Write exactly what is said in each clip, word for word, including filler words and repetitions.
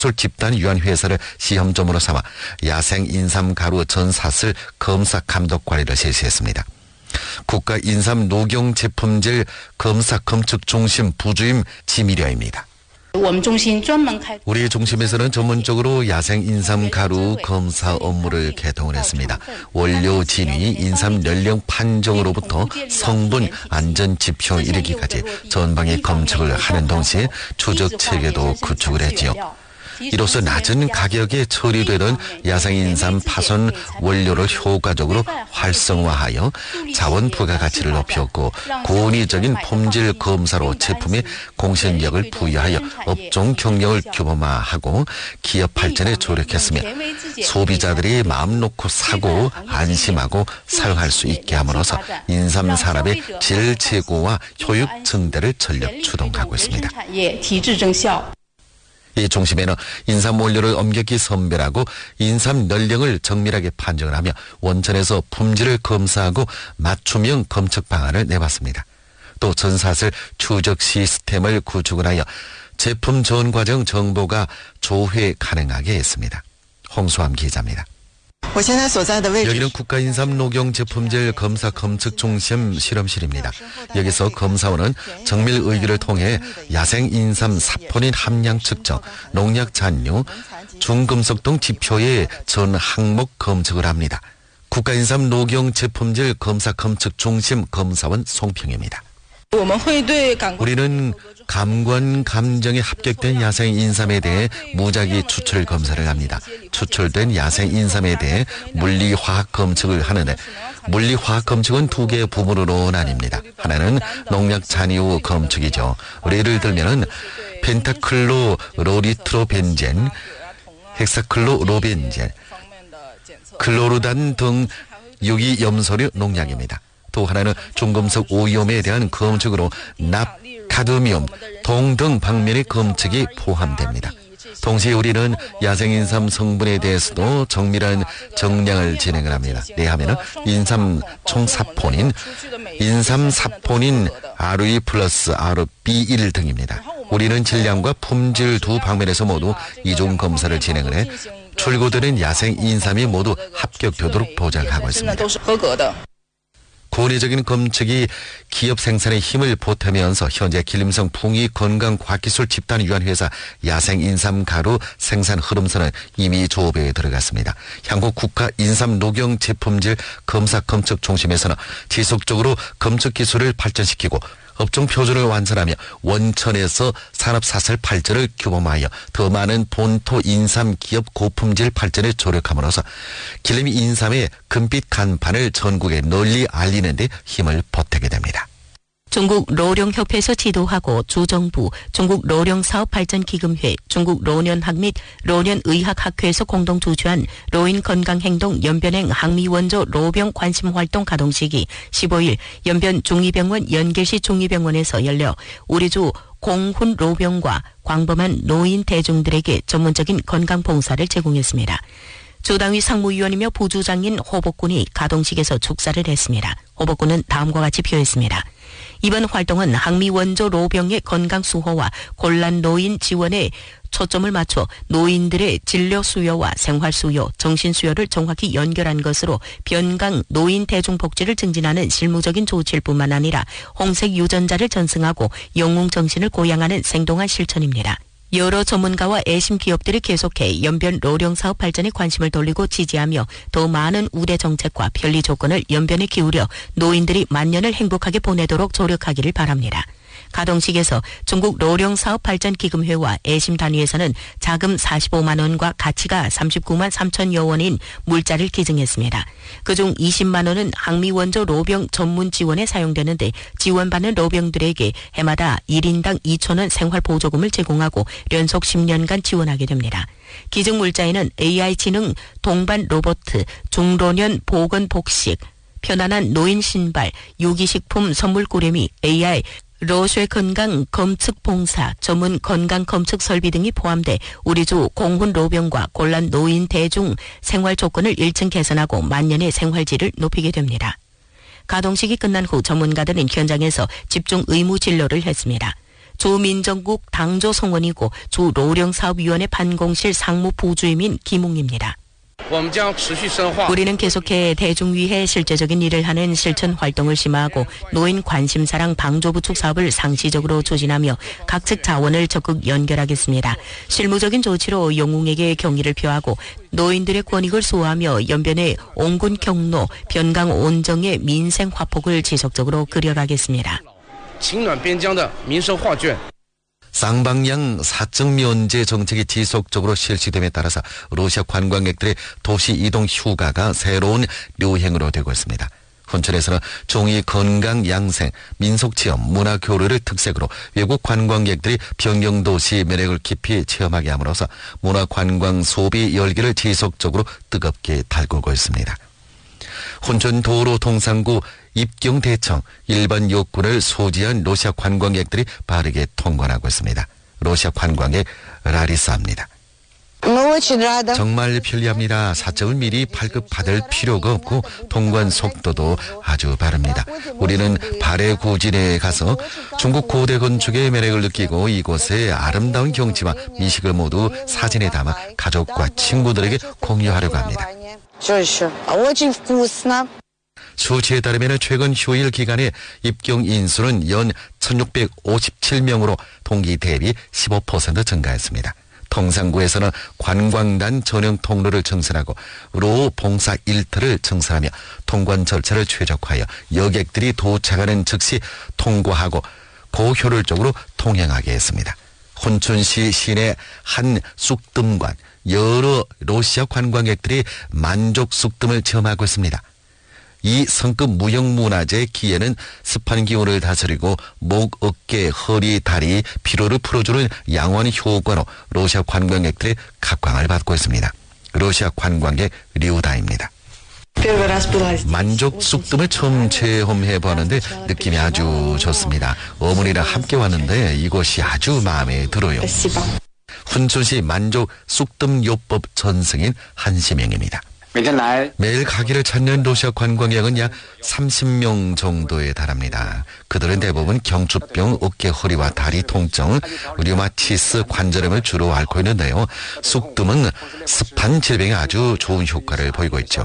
집단위원회에서를 시험점으로 삼아 야생 인삼 가루 전사슬 검사 감독 관리를 실시했습니다. 국가인삼녹용제품질 검사 검측 중심 부주임 지미려입니다. 우리 중심에서는 전문적으로 야생 인삼 가루 검사 업무를 개통을 했습니다. 원료 진위, 인삼 연령 판정으로부터 성분 안전 지표 이르기까지 전방의 검측을 하는 동시에 추적 체계도 구축을 했지요. 이로써 낮은 가격에 처리되던 야생 인삼 파손 원료를 효과적으로 활성화하여 자원 부가가치를 높였고 권위적인 품질 검사로 제품의 공신력을 부여하여 업종 경영을 규모화하고 기업 발전에 조력했으며 소비자들이 마음 놓고 사고 안심하고 사용할 수 있게 함으로써 인삼 산업의 질 제고와 효율 증대를 전력 추동하고 있습니다. 이 중심에는 인삼 원료를 엄격히 선별하고 인삼 연령을 정밀하게 판정을 하며 원천에서 품질을 검사하고 맞춤형 검측 방안을 내봤습니다. 또 전사슬 추적 시스템을 구축을 하여 제품 전 과정 정보가 조회 가능하게 했습니다. 홍수암 기자입니다. 여기는 국가인삼녹용제품질 검사 검측 중심 실험실입니다. 여기서 검사원은 정밀 의규를 통해 야생 인삼 사포닌 함량 측정, 농약 잔류, 중금속 등 지표의 전 항목 검측을 합니다. 국가인삼녹용제품질 검사 검측 중심 검사원 송평입니다. 우리는 감관 감정에 합격된 야생 인삼에 대해 무작위 추출 검사를 합니다. 추출된 야생 인삼에 대해 물리화학 검측을 하는데 물리화학 검측은 두 개의 부분으로 나뉩니다. 하나는 농약 잔유 검측이죠. 예를 들면은 펜타클로로니트로벤젠, 헥사클로로벤젠, 클로르단 등 유기염소류 농약입니다. 또 하나는 중금속 오염에 대한 검측으로 납, 카드뮴, 동 등 방면의 검측이 포함됩니다. 동시에 우리는 야생인삼 성분에 대해서도 정밀한 정량을 진행을 합니다. 네 하면은 인삼 총사포닌, 인삼사포닌 알이 플러스 알비 일 등입니다. 우리는 질량과 품질 두 방면에서 모두 이중 검사를 진행을 해 출고되는 야생 인삼이 모두 합격되도록 보장하고 있습니다. 권위적인 검측이 기업 생산에 힘을 보태면서 현재 길림성 풍의건강과학기술 집단위원회에서 야생인삼 가루 생산 흐름선은 이미 조업에 들어갔습니다. 향후 국가인삼녹용제품질 검사 검측 중심에서는 지속적으로 검측 기술을 발전시키고 업종 표준을 완성하며 원천에서 산업사슬 발전을 규모화하여 더 많은 본토 인삼 기업 고품질 발전에 조력함으로써 길림 인삼의 금빛 간판을 전국에 널리 알리는 데 힘을 보태게 됩니다. 중국 로령협회에서 지도하고 주정부, 중국 로령사업발전기금회, 중국 로년학 및 로년의학학회에서 공동 주최한 로인건강행동 연변행 항미원조 로병 관심활동 가동식이 십오일 연변 중이병원 연계시 중이병원에서 열려 우리주 공훈 로병과 광범한 노인 대중들에게 전문적인 건강봉사를 제공했습니다. 주당위 상무위원이며 부주장인 호복군이 가동식에서 축사를 했습니다. 호복군은 다음과 같이 표했습니다. 이번 활동은 항미원조 로병의 건강 수호와 곤란 노인 지원에 초점을 맞춰 노인들의 진료 수요와 생활 수요, 정신 수요를 정확히 연결한 것으로 변강 노인 대중복지를 증진하는 실무적인 조치일 뿐만 아니라 홍색 유전자를 전승하고 영웅 정신을 고양하는 생동한 실천입니다. 여러 전문가와 애심 기업들이 계속해 연변 로령 사업 발전에 관심을 돌리고 지지하며 더 많은 우대 정책과 편리 조건을 연변에 기울여 노인들이 만년을 행복하게 보내도록 조력하기를 바랍니다. 가동식에서 중국 로령 사업 발전 기금회와 애심 단위에서는 자금 사십오만 원과 가치가 삼십구만 삼천여 원인 물자를 기증했습니다. 그중 이십만 원은 항미원조 로병 전문 지원에 사용되는데 지원받는 로병들에게 해마다 일 인당 이천 원 생활보조금을 제공하고 연속 십 년간 지원하게 됩니다. 기증 물자에는 에이아이 지능 동반 로봇, 중로년 보건 복식, 편안한 노인 신발, 유기식품 선물 꾸러미, 에이아이 로쉐 건강 검측 봉사, 전문 건강 검측 설비 등이 포함돼 우리주 공훈 로병과 곤란 노인 대중 생활 조건을 일 층 개선하고 만년의 생활질을 높이게 됩니다. 가동식이 끝난 후 전문가들은 현장에서 집중 의무 진료를 했습니다. 주 민정국 당조 성원이고 주 로령사업위원회 반공실 상무 부주임인 김웅입니다. 우리는 계속해 대중 위해 실제적인 일을 하는 실천 활동을 심화하고 노인 관심사랑 방조부축 사업을 상시적으로 추진하며 각측 자원을 적극 연결하겠습니다. 실무적인 조치로 영웅에게 경의를 표하고 노인들의 권익을 수호하며 연변의 온군 경로, 변강 온정의 민생 화폭을 지속적으로 그려가겠습니다. 쌍방향 사적 면제 정책이 지속적으로 실시됨에 따라서 러시아 관광객들의 도시 이동 휴가가 새로운 류행으로 되고 있습니다. 훈천에서는 종이 건강 양생, 민속 체험, 문화 교류를 특색으로 외국 관광객들이 변경도시 매력을 깊이 체험하게 함으로써 문화 관광 소비 열기를 지속적으로 뜨겁게 달구고 있습니다. 훈천 도로 동산구 입경대청 일반 요건을 소지한 러시아 관광객들이 빠르게 통관하고 있습니다. 러시아 관광객 라리사입니다. 정말 편리합니다. 사정을 미리 발급받을 필요가 없고 통관 속도도 아주 빠릅니다. 우리는 발해구진에 가서 중국 고대 건축의 매력을 느끼고 이곳의 아름다운 경치와 미식을 모두 사진에 담아 가족과 친구들에게 공유하려고 합니다. 수치에 따르면 최근 휴일 기간에 입경 인수는 연 천육백오십칠 명으로 동기 대비 십오 퍼센트 증가했습니다. 통상구에서는 관광단 전용 통로를 증설하고 로 봉사 일터를 증설하며 통관 절차를 최적화하여 여객들이 도착하는 즉시 통과하고 고효율적으로 통행하게 했습니다. 훈천시 시내 한 쑥뜸관 여러 러시아 관광객들이 만족 쑥뜸을 체험하고 있습니다. 이 성급 무형문화재의 기회는 습한 기운을 다스리고 목, 어깨, 허리, 다리, 피로를 풀어주는 양호한 효과로 러시아 관광객들의 각광을 받고 있습니다. 러시아 관광객 류다입니다. 만족 쑥뜸을 처음 체험해보았는데 느낌이 아주 좋습니다. 어머니랑 함께 왔는데 이곳이 아주 마음에 들어요. 훈천시 만족 쑥뜸 요법 전승인 한시명입니다. 매일 가기를 찾는 러시아 관광객은 약 삼십 명 정도에 달합니다. 그들은 대부분 경추병, 어깨, 허리와 다리 통증, 류마티스, 관절염을 주로 앓고 있는데요. 쑥뜸은 습한 질병에 아주 좋은 효과를 보이고 있죠.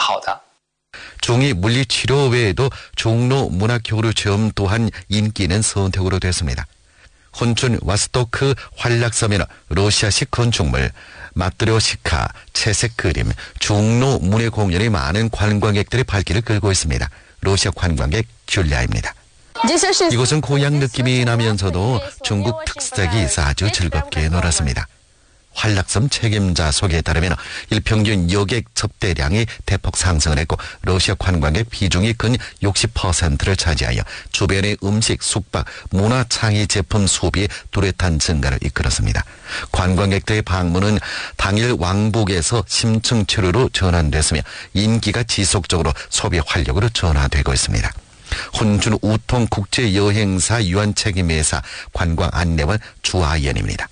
종이 물리치료 외에도 종로 문화교류 체험 또한 인기 있는 선택으로 됐습니다. 훈천 와스토크 활락섬에는 러시아식 건축물, 마트료시카, 채색 그림, 종로 문예 공연이 많은 관광객들의 발길을 끌고 있습니다. 러시아 관광객 귤리아입니다. 이곳은 고향 느낌이 나면서도 중국 특색이 있어 아주 즐겁게 놀았습니다. 활락섬 책임자 소개에 따르면 일평균 여객 접대량이 대폭 상승을 했고 러시아 관광객 비중이 근 육십 퍼센트를 차지하여 주변의 음식, 숙박, 문화 창의 제품 소비에 뚜렷한 증가를 이끌었습니다. 관광객들의 방문은 당일 왕복에서 심층 체류로 전환됐으며 인기가 지속적으로 소비 활력으로 전환되고 있습니다. 훈천 우통 국제여행사 유한책임회사 관광 안내원 주하연입니다.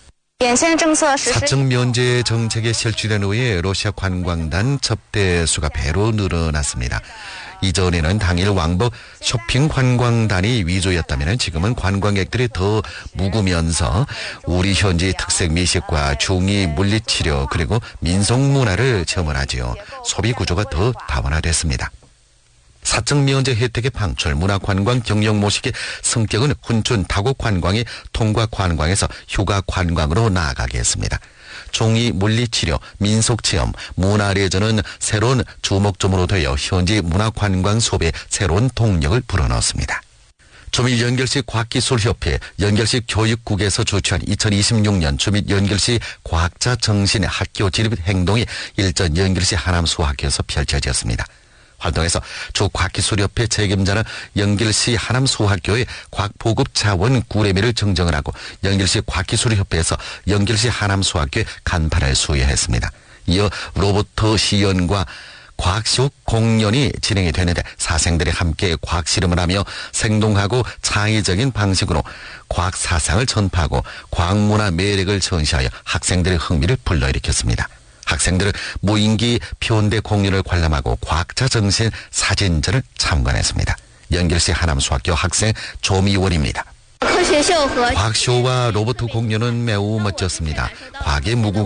사적 면제 정책에 실시된 후에 러시아 관광단 접대 수가 배로 늘어났습니다. 이전에는 당일 왕복 쇼핑 관광단이 위주였다면 지금은 관광객들이 더 묵으면서 우리 현지 특색 미식과 중의 물리치료 그리고 민속문화를 체험을 하지요. 소비 구조가 더 다원화됐습니다. 사적 면제 혜택의 방출, 문화관광 경영 모식의 성격은 훈천 다국 관광이 통과 관광에서 휴가 관광으로 나아가게 했습니다. 종이 물리치료, 민속체험, 문화레저는 새로운 주목점으로 되어 현지 문화관광 소비에 새로운 동력을 불어넣었습니다. 주민연결시 과학기술협회 연결시 교육국에서 주최한 이천이십육 년 주민연결시 과학자 정신 학교 진입 행동이 일전 연결시 하남수학교에서 펼쳐졌습니다. 활동에서 주 과학기술협회 책임자는 연결시 하남수학교의 과학보급 자원 구례미를 증정을 하고 연결시 과학기술협회에서 연결시 하남수학교의 간판을 수여했습니다. 이어 로봇 시연과 과학시국 공연이 진행이 되는데 사생들이 함께 과학실험을 하며 생동하고 창의적인 방식으로 과학사상을 전파하고 과학문화 매력을 전시하여 학생들의 흥미를 불러일으켰습니다. 학생들은 무인기 표현대 공연을 관람하고 과학자 정신 사진전을 참관했습니다. 연결시 하남수학교 학생 조미원입니다. 과학쇼와 로봇 공연은 매우 멋졌습니다. 과학의 무구